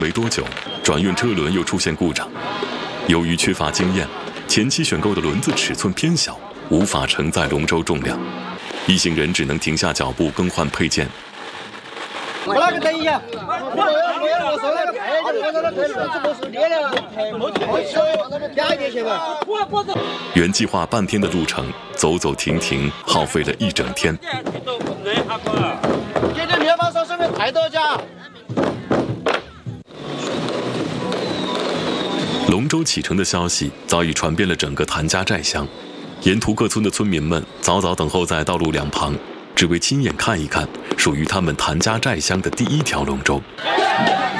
没多久，转运车轮又出现故障。由于缺乏经验，前期选购的轮子尺寸偏小，无法承载龙舟重量，一行人只能停下脚步更换配件。 我那个等一下，我说那个配件，我说那个轮子不是裂了，加一点去吧。 原计划半天的路程，走走停停，耗费了一整天。 姐姐面包上是不是太多家？ 龙舟启程的消息早已传遍了整个谭家寨乡，沿途各村的村民们早早等候在道路两旁，只为亲眼看一看属于他们谭家寨乡的第一条龙舟。